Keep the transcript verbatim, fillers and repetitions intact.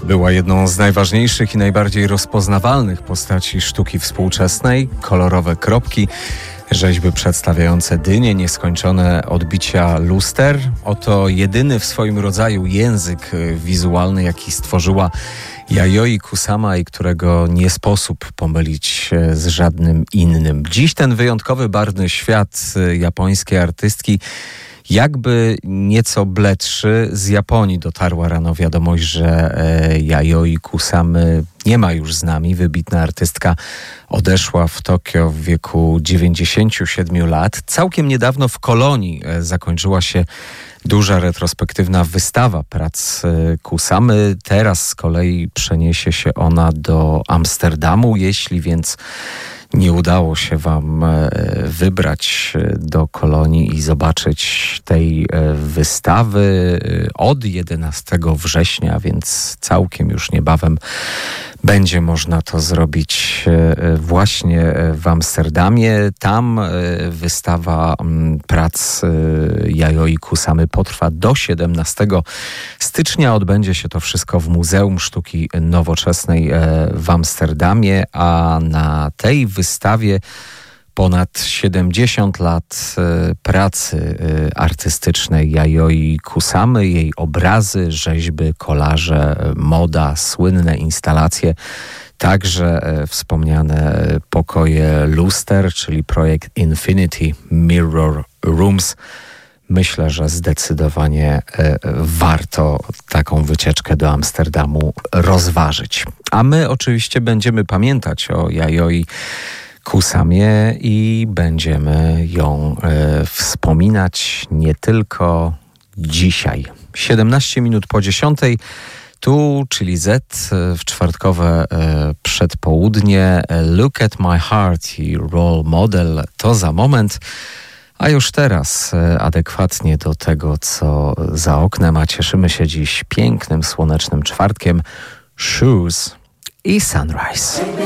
Była jedną z najważniejszych i najbardziej rozpoznawalnych postaci sztuki współczesnej. Kolorowe kropki, rzeźby przedstawiające dynie, nieskończone odbicia luster. Oto jedyny w swoim rodzaju język wizualny, jaki stworzyła Yayoi Kusama i którego nie sposób pomylić z żadnym innym. Dziś ten wyjątkowy, barwny świat japońskiej artystki jakby nieco bledszy. Z Japonii dotarła rano wiadomość, że Yayoi Kusamy nie ma już z nami. Wybitna artystka odeszła w Tokio w wieku dziewięćdziesięciu siedmiu lat. Całkiem niedawno w Kolonii zakończyła się duża retrospektywna wystawa prac Kusamy. Teraz z kolei przeniesie się ona do Amsterdamu. Jeśli więc nie udało się wam wybrać do Kolonii i zobaczyć tej wystawy od jedenastego września, więc całkiem już niebawem będzie można to zrobić właśnie w Amsterdamie. Tam wystawa prac Yayoi Kusamy potrwa do siedemnastego stycznia. Odbędzie się to wszystko w Muzeum Sztuki Nowoczesnej w Amsterdamie, a na tej wystawie ponad siedemdziesiąt lat pracy artystycznej Yayoi Kusamy, jej obrazy, rzeźby, kolaże, moda, słynne instalacje, także wspomniane pokoje luster, czyli projekt Infinity Mirror Rooms. Myślę, że zdecydowanie warto taką wycieczkę do Amsterdamu rozważyć. A my oczywiście będziemy pamiętać o Yayoi Kusamie i będziemy ją e, wspominać nie tylko dzisiaj. siedemnaście minut po dziesiątej, tu, czyli Z, w czwartkowe e, przedpołudnie. Look at my heart i Role Model to za moment. A już teraz e, adekwatnie do tego, co za oknem, a cieszymy się dziś pięknym, słonecznym czwartkiem, Shoes i Sunrise.